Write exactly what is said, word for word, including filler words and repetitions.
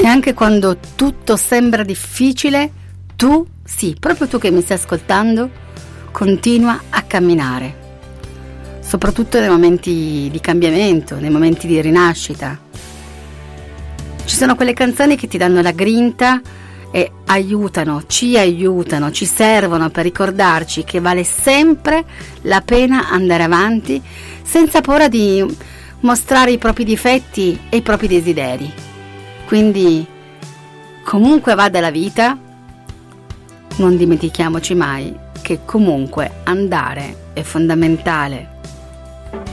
E anche quando tutto sembra difficile, tu, sì, proprio tu che mi stai ascoltando, continua a camminare. Soprattutto nei momenti di cambiamento, nei momenti di rinascita. Ci sono quelle canzoni che ti danno la grinta e aiutano, ci aiutano, ci servono per ricordarci che vale sempre la pena andare avanti senza paura di mostrare i propri difetti e i propri desideri. Quindi, comunque vada la vita, non dimentichiamoci mai che comunque andare è fondamentale.